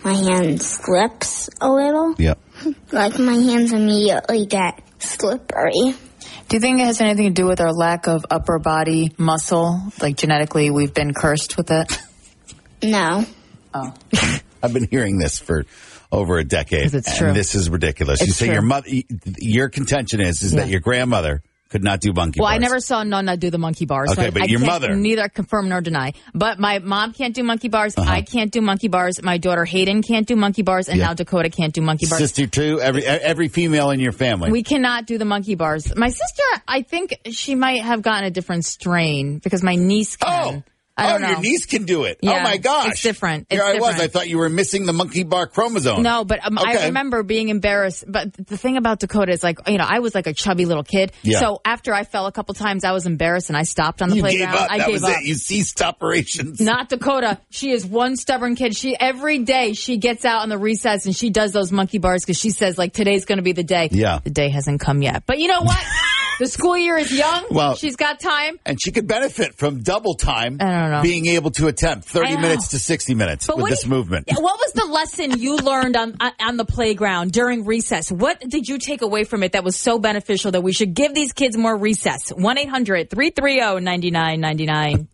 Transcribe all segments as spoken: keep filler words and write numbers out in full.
my hand slips a little. Yep. Like my hands immediately get slippery. Do you think it has anything to do with our lack of upper body muscle? Like genetically, we've been cursed with it? No. Oh. I've been hearing this for over a decade. It's and true. This is ridiculous. It's you say true. your mother, your contention is, is Yeah. that your grandmother could not do monkey Well, bars. I never saw Nonna do the monkey bars. Okay, so I, but I your can't mother- neither confirm nor deny. But my mom can't do monkey bars. Uh-huh. I can't do monkey bars. My daughter Hayden can't do monkey bars, and Yeah. now Dakota can't do monkey bars. Sister too, every every female in your family. We cannot do the monkey bars. My sister, I think she might have gotten a different strain because my niece can. Oh. I don't oh, know. your niece can do it. Yeah, oh, my gosh. it's different. Here It's I was. different. I thought you were missing the monkey bar chromosome. No, but um, I Okay. remember being embarrassed. But the thing about Dakota is, like, you know, I was like a chubby little kid. Yeah. So after I fell a couple times, I was embarrassed and I stopped on the You playground. gave up. I that gave was up. it. You ceased operations. Not Dakota. She is one stubborn kid. She every day she gets out on the recess and she does those monkey bars because she says, like, today's going to be the day. Yeah. The day hasn't come yet. But you know what? The school year is young. Well- She's got time. And she could benefit from double time I don't know. being able to attempt I thirty know. minutes to sixty minutes But with what this do you- movement. Yeah, What was the lesson you learned on on the playground during recess? What did you take away from it that was so beneficial that we should give these kids more recess? one eight hundred three three zero nine nine nine nine.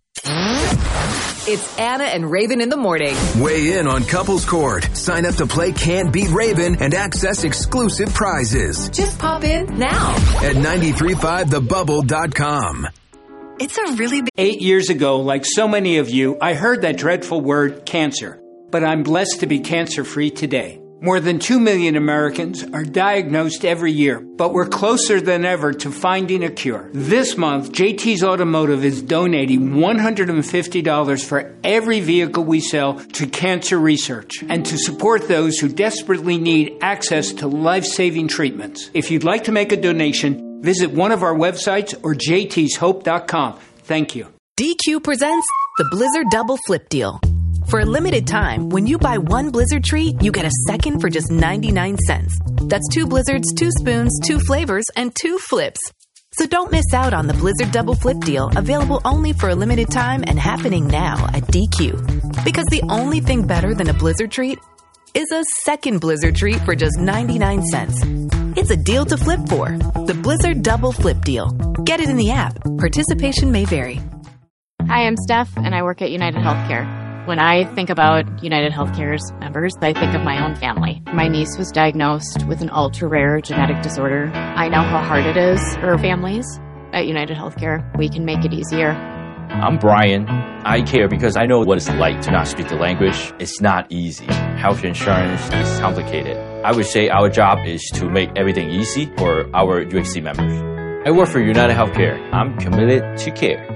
It's Anna and Raven in the morning. Weigh in on Couples Court. Sign up to play Can't Beat Raven and access exclusive prizes Just pop in now. at nine three five the bubble dot com. It's a really big... Eight years ago, like so many of you, I heard that dreadful word cancer. But I'm blessed to be cancer-free today. More than two million Americans are diagnosed every year, but we're closer than ever to finding a cure. This month, J T's Automotive is donating one hundred fifty dollars for every vehicle we sell to cancer research and to support those who desperately need access to life-saving treatments. If you'd like to make a donation, visit one of our websites or j t's hope dot com. Thank you. D Q presents the Blizzard Double Flip Deal. For a limited time, when you buy one Blizzard treat, you get a second for just ninety-nine cents. That's two Blizzards, two spoons, two flavors, and two flips. So don't miss out on the Blizzard Double Flip Deal, available only for a limited time and happening now at D Q. Because the only thing better than a Blizzard treat is a second Blizzard treat for just ninety-nine cents. It's a deal to flip for. The Blizzard Double Flip Deal. Get it in the app. Participation may vary. Hi, I'm Steph, and I work at United Healthcare. When I think about United Healthcare's members, I think of my own family. My niece was diagnosed with an ultra-rare genetic disorder. I know how hard it is for families. At United Healthcare, we can make it easier. I'm Brian. I care because I know what it's like to not speak the language. It's not easy. Health insurance is complicated. I would say our job is to make everything easy for our U H C members. I work for United Healthcare. I'm committed to care.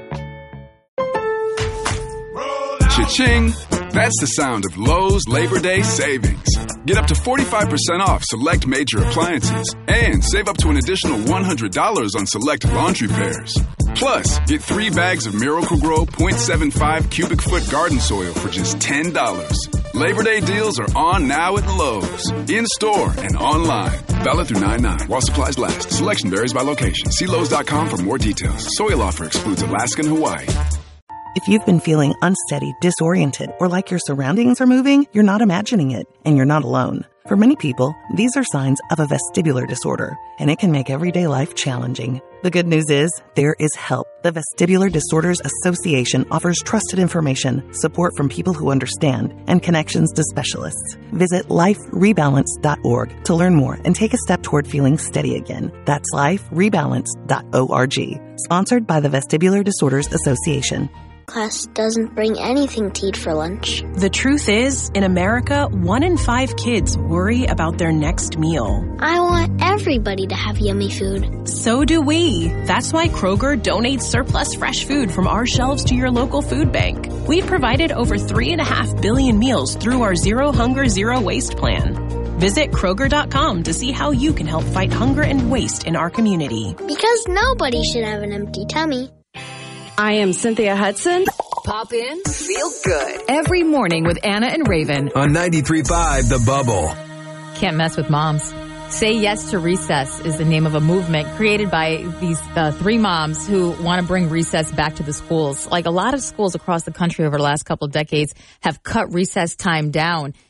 Cha-ching! That's the sound of Lowe's Labor Day savings. Get up to forty-five percent off select major appliances and save up to an additional one hundred dollars on select laundry pairs. Plus, get three bags of Miracle-Gro point seven five cubic foot garden soil for just ten dollars. Labor Day deals are on now at Lowe's. In-store and online. Valid through nine nine while supplies last. Selection varies by location. See Lowe's dot com for more details. Soil offer excludes Alaska and Hawaii. If you've been feeling unsteady, disoriented, or like your surroundings are moving, you're not imagining it, and you're not alone. For many people, these are signs of a vestibular disorder, and it can make everyday life challenging. The good news is, there is help. The Vestibular Disorders Association offers trusted information, support from people who understand, and connections to specialists. Visit life rebalance dot org to learn more and take a step toward feeling steady again. That's life rebalance dot org. Sponsored by the Vestibular Disorders Association. Class doesn't bring anything to eat for lunch. The truth is, in America, one in five kids worry about their next meal. I want everybody to have yummy food. So do we. That's why Kroger donates surplus fresh food from our shelves to your local food bank. We've provided over three and a half billion meals through our Zero Hunger, Zero Waste plan. Visit Kroger dot com to see how you can help fight hunger and waste in our community. Because nobody should have an empty tummy. I am Cynthia Hudson. Pop in, feel good. Every morning with Anna and Raven. On ninety-three point five The Bubble. Can't mess with moms. Say Yes to Recess is the name of a movement created by these uh, three moms who want to bring recess back to the schools. Like a lot of schools across the country over the last couple of decades have cut recess time down.